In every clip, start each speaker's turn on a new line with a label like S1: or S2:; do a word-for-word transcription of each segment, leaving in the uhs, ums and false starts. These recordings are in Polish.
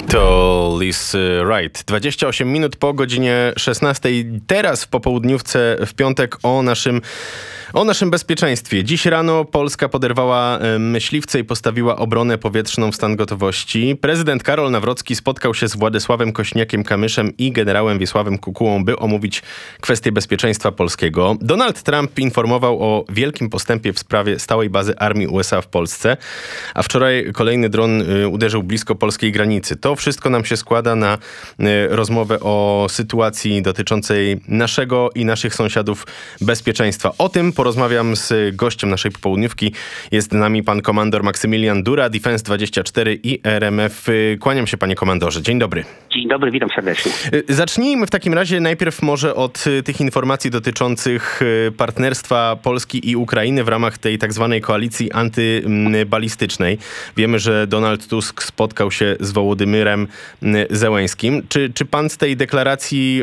S1: To Liz Wright. dwadzieścia osiem minut po godzinie szesnastej. Teraz w popołudniówce w piątek o naszym, o naszym bezpieczeństwie. Dziś rano Polska poderwała myśliwce i postawiła obronę powietrzną w stan gotowości. Prezydent Karol Nawrocki spotkał się z Władysławem Kośniakiem-Kamyszem i generałem Wiesławem Kukułą, by omówić kwestie bezpieczeństwa polskiego. Donald Trump informował o wielkim postępie w sprawie stałej bazy armii U S A w Polsce, a wczoraj kolejny dron uderzył blisko polskiej granicy. To wszystko nam się składa na rozmowę o sytuacji dotyczącej naszego i naszych sąsiadów bezpieczeństwa. O tym porozmawiam z gościem naszej popołudniówki. Jest z nami pan komandor Maksymilian Dura, Defense dwadzieścia cztery i R M F. Kłaniam się, panie komandorze. Dzień dobry.
S2: Dzień dobry, witam serdecznie.
S1: Zacznijmy w takim razie najpierw może od tych informacji dotyczących partnerstwa Polski i Ukrainy w ramach tej tak zwanej koalicji antybalistycznej. Wiemy, że Donald Tusk spotkał się z Wołodymyrem Zełenskim. Czy, czy pan z tej deklaracji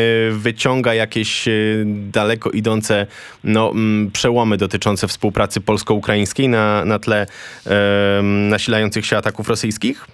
S1: wyciąga jakieś daleko idące no, przełomy dotyczące współpracy polsko-ukraińskiej na, na tle e, nasilających się ataków rosyjskich?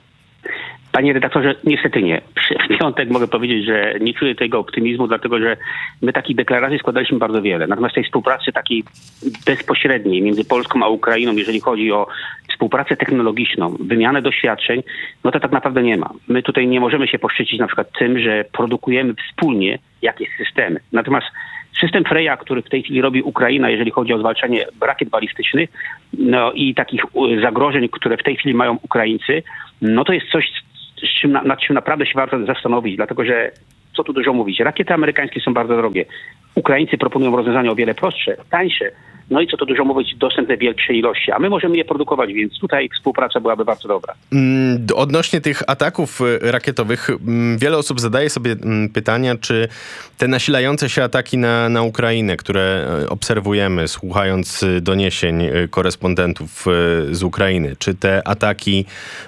S2: Panie redaktorze, niestety nie. W piątek mogę powiedzieć, że nie czuję tego optymizmu, dlatego że my takich deklaracji składaliśmy bardzo wiele. Natomiast tej współpracy takiej bezpośredniej między Polską a Ukrainą, jeżeli chodzi o współpracę technologiczną, wymianę doświadczeń, no to tak naprawdę nie ma. My tutaj nie możemy się poszczycić na przykład tym, że produkujemy wspólnie jakieś systemy. Natomiast system Freya, który w tej chwili robi Ukraina, jeżeli chodzi o zwalczanie rakiet balistycznych, no i takich zagrożeń, które w tej chwili mają Ukraińcy, no to jest coś, z czym, nad czym naprawdę się warto zastanowić, dlatego że, co tu dużo mówić, rakiety amerykańskie są bardzo drogie. Ukraińcy proponują rozwiązania o wiele prostsze, tańsze, no i co tu dużo mówić, dostępne w większej ilości, a my możemy je produkować, więc tutaj współpraca byłaby bardzo dobra.
S1: Odnośnie tych ataków rakietowych, wiele osób zadaje sobie pytania, czy te nasilające się ataki na, na Ukrainę, które obserwujemy, słuchając doniesień korespondentów z Ukrainy, czy te ataki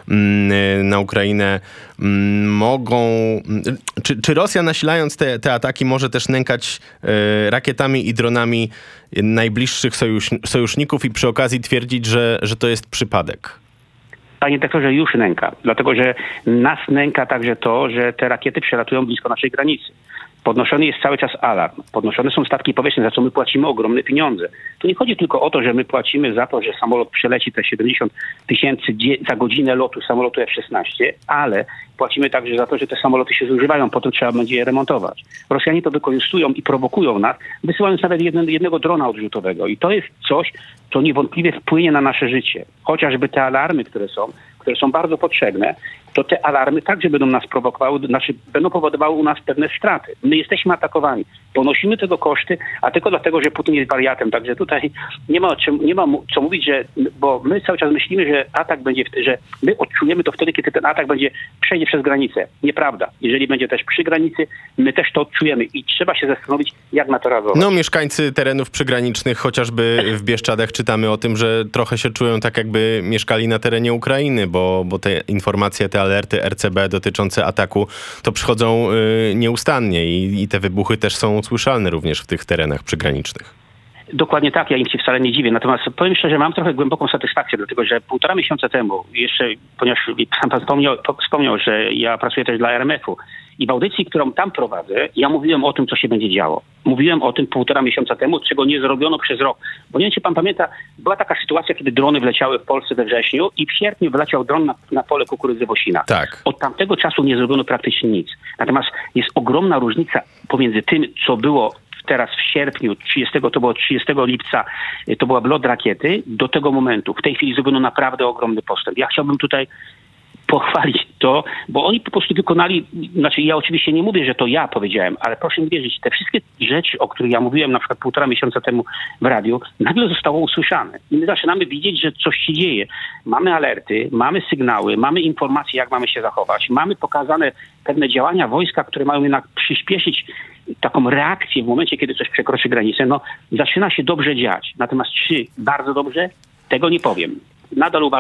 S1: na Ukrainę mogą, czy, czy Rosja nasilając te, te ataki może też nękać rakietami i dronami najbliższych sojusz, sojuszników i przy okazji twierdzić, że, że to jest przypadek?
S2: Panie doktorze, już nęka. Dlatego, że nas nęka także to, że te rakiety przelatują blisko naszej granicy. Podnoszony jest cały czas alarm. Podnoszone są statki powietrzne, za co my płacimy ogromne pieniądze. Tu nie chodzi tylko o to, że my płacimy za to, że samolot przeleci te siedemdziesiąt tysięcy za godzinę lotu samolotu F szesnaście, ale płacimy także za to, że te samoloty się zużywają, potem trzeba będzie je remontować. Rosjanie to wykorzystują i prowokują nas, wysyłając nawet jeden, jednego drona odrzutowego. I to jest coś, co niewątpliwie wpłynie na nasze życie. Chociażby te alarmy, które są, które są bardzo potrzebne, to te alarmy także będą nas prowokowały, znaczy będą powodowały u nas pewne straty. My jesteśmy atakowani, ponosimy tego koszty, a tylko dlatego, że Putin jest wariatem. Także tutaj nie ma, czym, nie ma co mówić, że, bo my cały czas myślimy, że atak będzie, że my odczujemy to wtedy, kiedy ten atak będzie przejdzie przez granicę. Nieprawda. Jeżeli będzie też przy granicy, my też to odczujemy i trzeba się zastanowić, jak na to reagować.
S1: No mieszkańcy terenów przygranicznych, chociażby w Bieszczadach czytamy o tym, że trochę się czują tak, jakby mieszkali na terenie Ukrainy, bo, bo te informacje, te alerty R C B dotyczące ataku to przychodzą y, nieustannie i, i te wybuchy też są słyszalne również w tych terenach przygranicznych.
S2: Dokładnie tak, ja im się wcale nie dziwię. Natomiast powiem szczerze, mam trochę głęboką satysfakcję, dlatego że półtora miesiąca temu, jeszcze, ponieważ pan wspomniał, wspomniał, że ja pracuję też dla R M F-u i w audycji, którą tam prowadzę, ja mówiłem o tym, co się będzie działo. Mówiłem o tym półtora miesiąca temu, czego nie zrobiono przez rok. Bo nie wiem, czy pan pamięta, była taka sytuacja, kiedy drony wleciały w Polsce we wrześniu i w sierpniu wleciał dron na, na pole kukurydzy w Osinach.
S1: Tak.
S2: Od tamtego czasu nie zrobiono praktycznie nic. Natomiast jest ogromna różnica pomiędzy tym, co było teraz w sierpniu, trzydziestego, to było trzydziestego lipca, to była wlot rakiety, do tego momentu. W tej chwili zrobiono naprawdę ogromny postęp. Ja chciałbym tutaj pochwalić to, bo oni po prostu wykonali, znaczy ja oczywiście nie mówię, że to ja powiedziałem, ale proszę mi wierzyć, te wszystkie rzeczy, o których ja mówiłem na przykład półtora miesiąca temu w radiu, nagle zostało usłyszane. I my zaczynamy widzieć, że coś się dzieje. Mamy alerty, mamy sygnały, mamy informacje, jak mamy się zachować. Mamy pokazane pewne działania wojska, które mają jednak przyspieszyć taką reakcję w momencie, kiedy coś przekroczy granicę. No, zaczyna się dobrze dziać. Natomiast czy bardzo dobrze? Tego nie powiem. Nadal uważam,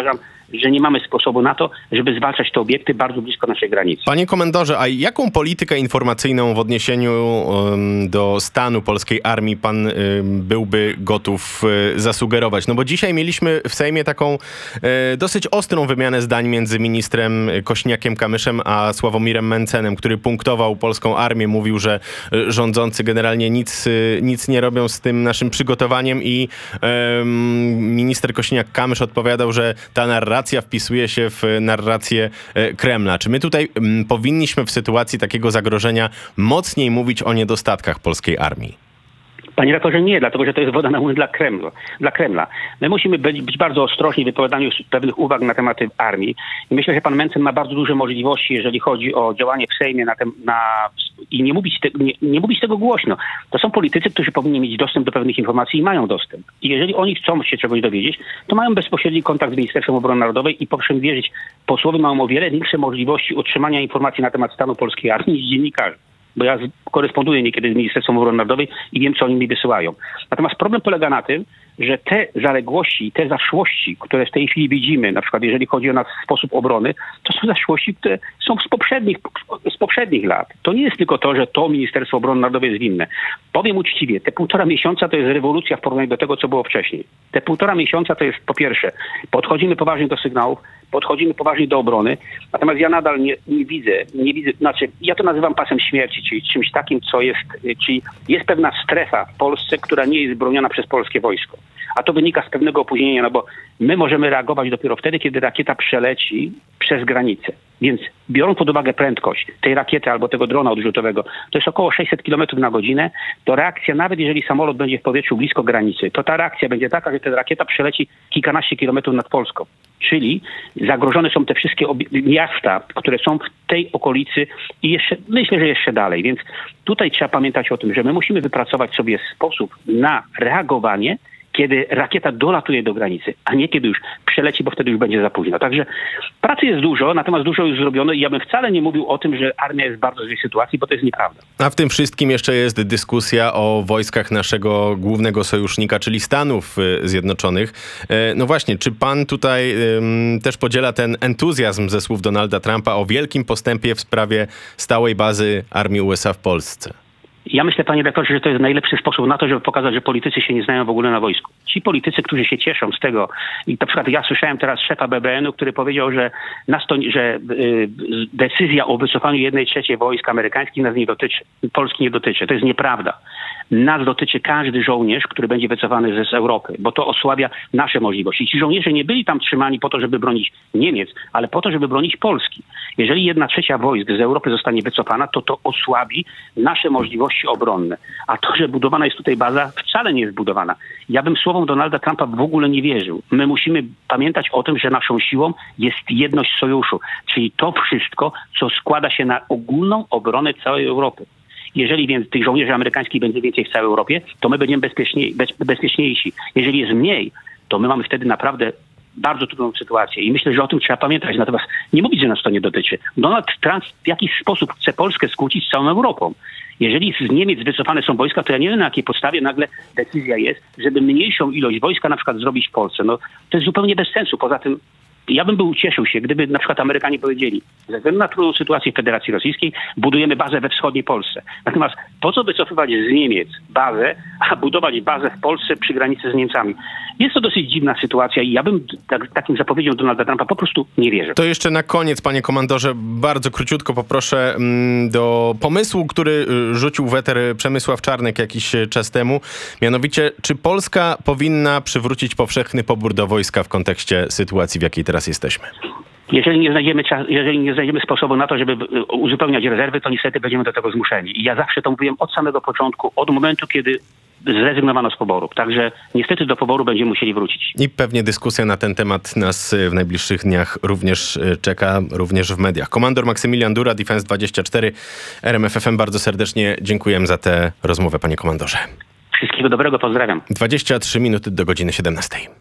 S2: że nie mamy sposobu na to, żeby zwalczać te obiekty bardzo blisko naszej granicy.
S1: Panie komendorze, a jaką politykę informacyjną w odniesieniu um, do stanu polskiej armii pan um, byłby gotów um, zasugerować? No bo dzisiaj mieliśmy w Sejmie taką um, dosyć ostrą wymianę zdań między ministrem Kośniakiem-Kamyszem a Sławomirem Mencenem, który punktował polską armię, mówił, że um, rządzący generalnie nic, um, nic nie robią z tym naszym przygotowaniem i um, minister Kośniak-Kamysz odpowiadał, że ta narracja wpisuje się w narrację um, Kremla. Czy my tutaj um, powinniśmy w sytuacji takiego zagrożenia mocniej mówić o niedostatkach polskiej armii?
S2: Panie redaktorze, nie, dlatego że to jest woda na młyn dla Kremla. Dla Kremla. My musimy być, być bardzo ostrożni w wypowiadaniu pewnych uwag na tematy armii. I myślę, że pan Mencen ma bardzo duże możliwości, jeżeli chodzi o działanie w Sejmie na tem, na, i nie mówić, te, nie, nie mówić tego głośno. To są politycy, którzy powinni mieć dostęp do pewnych informacji i mają dostęp. I jeżeli oni chcą się czegoś dowiedzieć, to mają bezpośredni kontakt z Ministerstwem Obrony Narodowej i proszę mi wierzyć, posłowie mają o wiele większe możliwości otrzymania informacji na temat stanu polskiej armii niż dziennikarze. Bo ja koresponduję niekiedy z Ministerstwem Obrony Narodowej i wiem, co oni mi wysyłają. Natomiast problem polega na tym, że te zaległości, te zaszłości, które w tej chwili widzimy, na przykład jeżeli chodzi o nasz sposób obrony, to są zaszłości, które są z poprzednich, z poprzednich lat. To nie jest tylko to, że to Ministerstwo Obrony Narodowej jest winne. Powiem uczciwie, te półtora miesiąca to jest rewolucja w porównaniu do tego, co było wcześniej. Te półtora miesiąca to jest po pierwsze, podchodzimy poważnie do sygnałów, podchodzimy poważnie do obrony, natomiast ja nadal nie, nie widzę, nie widzę, znaczy ja to nazywam pasem śmierci, czyli czymś takim, co jest, czyli jest pewna strefa w Polsce, która nie jest broniona przez polskie wojsko. A to wynika z pewnego opóźnienia, no bo my możemy reagować dopiero wtedy, kiedy rakieta przeleci przez granicę. Więc biorąc pod uwagę prędkość tej rakiety albo tego drona odrzutowego, to jest około sześćset kilometrów na godzinę, to reakcja, nawet jeżeli samolot będzie w powietrzu blisko granicy, to ta reakcja będzie taka, że ta rakieta przeleci kilkanaście kilometrów nad Polską. Czyli zagrożone są te wszystkie miasta, które są w tej okolicy i jeszcze, myślę, że jeszcze dalej. Więc tutaj trzeba pamiętać o tym, że my musimy wypracować sobie sposób na reagowanie, kiedy rakieta dolatuje do granicy, a nie kiedy już przeleci, bo wtedy już będzie za późno. Także pracy jest dużo, natomiast dużo już zrobiono i ja bym wcale nie mówił o tym, że armia jest w bardzo złej sytuacji, bo to jest nieprawda.
S1: A w tym wszystkim jeszcze jest dyskusja o wojskach naszego głównego sojusznika, czyli Stanów Zjednoczonych. No właśnie, czy pan tutaj um, też podziela ten entuzjazm ze słów Donalda Trumpa o wielkim postępie w sprawie stałej bazy armii U S A w Polsce?
S2: Ja myślę, panie redaktorze, że to jest najlepszy sposób na to, żeby pokazać, że politycy się nie znają w ogóle na wojsku. Ci politycy, którzy się cieszą z tego, i na przykład ja słyszałem teraz szefa B B N-u, który powiedział, że, nas to, że y, decyzja o wycofaniu jednej trzeciej wojsk amerykańskich nas nie dotyczy. Polski nie dotyczy. To jest nieprawda. Nas dotyczy każdy żołnierz, który będzie wycofany z Europy, bo to osłabia nasze możliwości. Ci żołnierze nie byli tam trzymani po to, żeby bronić Niemiec, ale po to, żeby bronić Polski. Jeżeli jedna trzecia wojsk z Europy zostanie wycofana, to to osłabi nasze możliwości obronne. A to, że budowana jest tutaj baza, wcale nie jest budowana. Ja bym słowom Donalda Trumpa w ogóle nie wierzył. My musimy pamiętać o tym, że naszą siłą jest jedność sojuszu, czyli to wszystko, co składa się na ogólną obronę całej Europy. Jeżeli więc tych żołnierzy amerykańskich będzie więcej w całej Europie, to my będziemy bezpieczniej, bez, bezpieczniejsi. Jeżeli jest mniej, to my mamy wtedy naprawdę bardzo trudną sytuację i myślę, że o tym trzeba pamiętać. Natomiast nie mówić, że nas to nie dotyczy. Donald Trump w jakiś sposób chce Polskę skłócić z całą Europą. Jeżeli z Niemiec wycofane są wojska, to ja nie wiem, na jakiej podstawie nagle decyzja jest, żeby mniejszą ilość wojska na przykład zrobić w Polsce. No, to jest zupełnie bez sensu. Poza tym ja bym był ucieszył się, gdyby na przykład Amerykanie powiedzieli, ze względu na trudną sytuację w Federacji Rosyjskiej budujemy bazę we wschodniej Polsce. Natomiast po co wycofywać z Niemiec bazę, a budować bazę w Polsce przy granicy z Niemcami? Jest to dosyć dziwna sytuacja i ja bym tak, takim zapowiedziom Donalda Trumpa po prostu nie wierzył.
S1: To jeszcze na koniec, panie komandorze, bardzo króciutko poproszę do pomysłu, który rzucił w eter Przemysław Czarnek jakiś czas temu. Mianowicie, czy Polska powinna przywrócić powszechny pobór do wojska w kontekście sytuacji, w jakiej teraz jesteśmy?
S2: Jeżeli nie znajdziemy, jeżeli nie znajdziemy sposobu na to, żeby uzupełniać rezerwy, to niestety będziemy do tego zmuszeni. I ja zawsze to mówiłem od samego początku, od momentu, kiedy zrezygnowano z poborów. Także niestety do poboru będziemy musieli wrócić.
S1: I pewnie dyskusja na ten temat nas w najbliższych dniach również czeka, również w mediach. Komandor Maksymilian Dura, Defense dwadzieścia cztery, R M F F M. Bardzo serdecznie dziękuję za tę rozmowę, panie komandorze.
S2: Wszystkiego dobrego, pozdrawiam.
S1: dwadzieścia trzy minuty do godziny siedemnastej.